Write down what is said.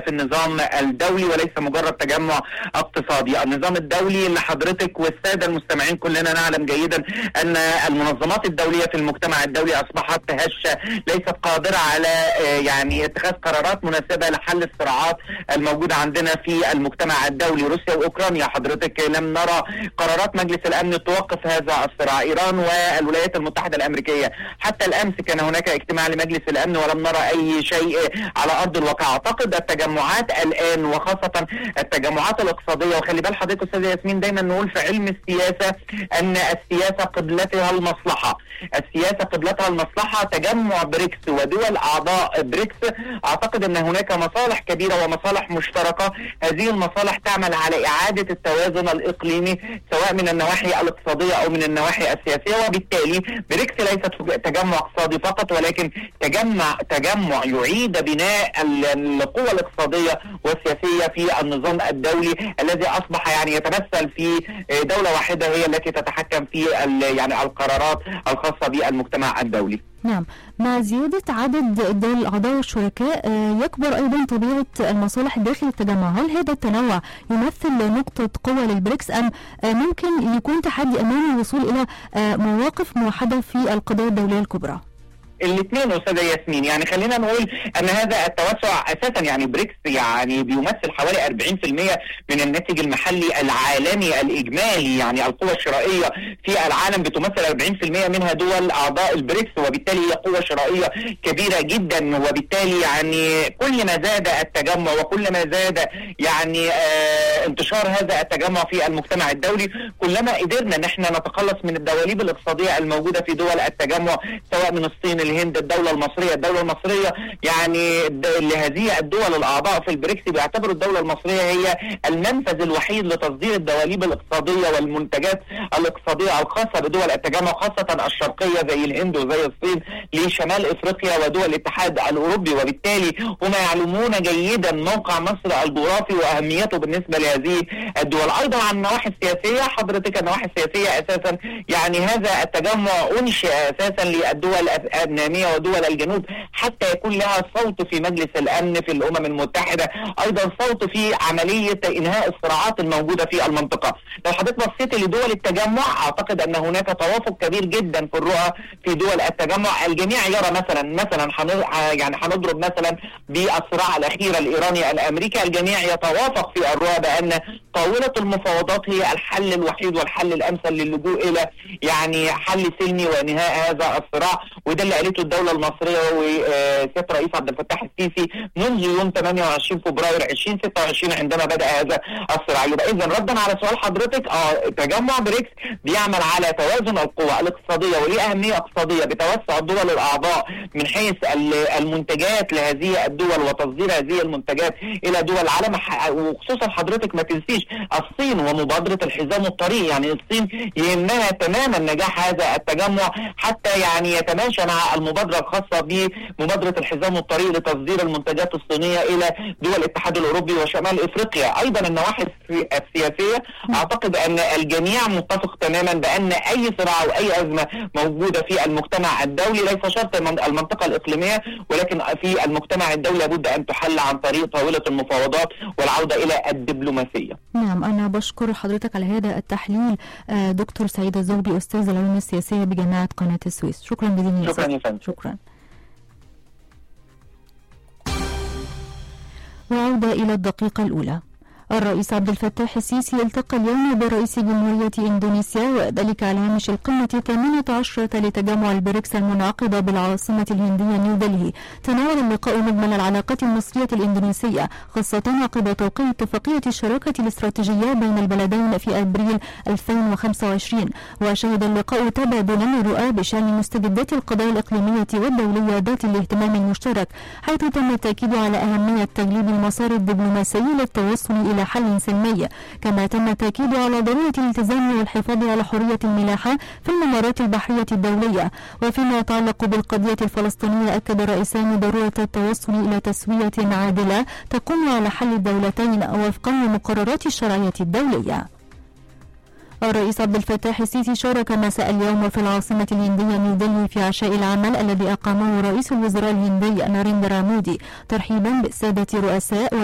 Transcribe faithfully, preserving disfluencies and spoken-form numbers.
في النظام الدولي وليس مجرد تجمع اقتصادي. النظام الدولي اللي حضرتك والسادة المستمعين كلنا نعلم جيدا أن المنظمات الدولية في المجتمع الدولي أصبحت هشة، ليست قادرة على يعني اتخاذ قرارات مناسبة لحل الصراعات الموجودة عندنا في المجتمع الدولي. روسيا وأوكرانيا حضرتك لم نرى قرارات مجلس الأمن توقف هذا الصراع. إيران والولايات المتحدة الأمريكية حتى الأمس كان هناك اجتماع لمجلس الأمن ولم نرى أي شيء على أرض الواقع. أعتقد التجمعات الآن وخاصة التجمعات الاقتصادية، وخلي بال حضرتك أستاذ ياسمين دايما نقول في علم السياسة أن السياسة قبلتها المصلحة، السياسة قبلتها المصلحة. تجمع بريكس ودول أعضاء بريكس أعتقد أن هناك مصالح كبيرة ومصالح مشتركة، هذه المصالح تعمل على إعادة التوازن الإقليمي سواء من النواحي الاقتصادية أو من النواحي السياسية. وبالتالي بريكس ليست تجمع اقتصادي فقط ولكن تجمع تجمع يعيد بناء القوى الاقتصادية والسياسية في النظام الدولي الذي أصبح يعني يتمثل في دولة واحدة هي التي تتحكم في يعني القرارات الخاصة بالمجتمع الدولي. نعم، مع زيادة عدد الدول الأعضاء والشركاء يكبر أيضا طبيعة المصالح داخل التجمع. هل هذا التنوع يمثل نقطة قوة للبريكس أم ممكن يكون تحدي أمام الوصول إلى مواقف موحدة في القضايا الدولية الكبرى؟ الاثنين استاذه ياسمين، يعني خلينا نقول ان هذا التوسع اساسا يعني بريكس يعني بيمثل حوالي أربعين بالمئة من الناتج المحلي العالمي الاجمالي، يعني القوى الشرائيه في العالم بتمثل أربعين بالمئة منها دول اعضاء البريكس، وبالتالي هي قوه شرائيه كبيره جدا. وبالتالي يعني كل ما زاد التجمع وكل ما زاد يعني آه انتشار هذا التجمع في المجتمع الدولي كلما قدرنا ان احنا نتخلص من الدواليب الاقتصاديه الموجوده في دول التجمع سواء من الصين، الهند، الدولة المصرية. الدولة المصرية يعني لهذه الدول الأعضاء في البريكس بيعتبروا الدولة المصرية هي المنفذ الوحيد لتصدير الدواليب الاقتصادية والمنتجات الاقتصادية الخاصة بدول التجمع خاصة الشرقية زي الهند وزي الصين لشمال افريقيا ودول الاتحاد الاوروبي. وبالتالي هم يعلمون جيدا موقع مصر الجغرافي واهميته بالنسبة لهذه الدول. ايضا عن النواحي السياسية حضرتك، النواحي السياسية اساسا يعني هذا التجمع انشئ اساسا للدول النامية ودول الجنوب حتى يكون لها صوت في مجلس الأمن في الأمم المتحدة، أيضا صوت في عملية إنهاء الصراعات الموجودة في المنطقة. لو حضرتك بصيت لدول التجمع أعتقد أن هناك توافق كبير جدا في الرؤى في دول التجمع. الجميع يرى مثلا مثلا يعني هنضرب مثلا بالصراع الأخير الإيراني الأمريكي، الجميع يتوافق في الرؤى بأن طاولة المفاوضات هي الحل الوحيد والحل الأمثل للجوء إلى يعني حل سلمي وإنهاء هذا الصراع. وده اللي قالته الدولة المصرية وسيادة الرئيس عبد الفتاح السيسي منذ يوم ثمانية وعشرين فبراير ألفين وستة وعشرين عندما بدأ هذا الصراع. يبقى إذا ردا على سؤال حضرتك، اه تجمع بريكس بيعمل على توازن القوى الاقتصادية وليه أهمية اقتصادية بتوسع الدول الأعضاء من حيث المنتجات لهذه الدول وتصدير هذه المنتجات إلى دول العالم. وخصوصا حضرتك ما تنسيش الصين ومبادرة الحزام الطري، يعني الصين يهمها تماما نجاح هذا التجمع حتى يعني يتماشى مع المبادرة الخاصة بمبادرة الحزام الطريق لتصدير المنتجات الصينية إلى دول الاتحاد الأوروبي وشمال إفريقيا. أيضا النواحي السياسية أعتقد أن الجميع متفق تماما بأن أي صراع أو أي أزمة موجودة في المجتمع الدولي ليس شرط المنطقة الإقليمية ولكن في المجتمع الدولي لابد أن تحل عن طريق طاولة المفاوضات والعودة إلى الدبلوماسية. نعم، أنا بشكر حضرتك على هذا التحليل دكتور سعيد الزوبي أستاذ العلوم السياسية بجامعة قناة السويس. شكرا جزيلا. شكرا يا فندم. شكرا. وعودة إلى الدقيقة الأولى. الرئيس عبد الفتاح السيسي التقى اليوم برئيس جمهورية إندونيسيا وذلك على هامش القمة الثامنة عشرة لتجمع البريكس المنعقدة بالعاصمة الهندية نيودلهي. تناول اللقاء مجمل العلاقات المصرية الإندونيسية خاصة عقب توقيع اتفاقية الشراكة الاستراتيجية بين البلدين في أبريل ألفين وخمسة وعشرين. وشهد اللقاء تبادلا الرؤى بشأن مستجدات القضايا الإقليمية والدولية ذات الاهتمام المشترك، حيث تم التأكيد على أهمية تجليب المسار الدبلوماسي للتوصل إلى حل سلمي، كما تم التأكيد على ضرورة الالتزام والحفاظ على حرية الملاحة في الممرات البحرية الدولية. وفيما يتعلق بالقضية الفلسطينية أكد الرئيسان ضرورة التوصل إلى تسوية عادلة تقوم على حل الدولتين وفقا لمقررات الشرعية الدولية. الرئيس عبد الفتاح السيسي شارك مساء اليوم في العاصمة الهندية نيودلهي في عشاء العمل الذي أقامه رئيس الوزراء الهندي ناريندرا مودي ترحيبا بالسادة رؤساء